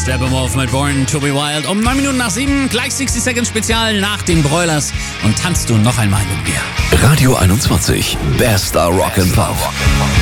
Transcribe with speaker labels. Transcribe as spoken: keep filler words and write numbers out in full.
Speaker 1: Steppenwolf mit Born to be Wild. Um neun Minuten nach sieben, gleich sechzig Seconds Spezial nach den Broilers. Und tanzt du noch einmal mit mir.
Speaker 2: Radio einundzwanzig, bester Rock and Pop.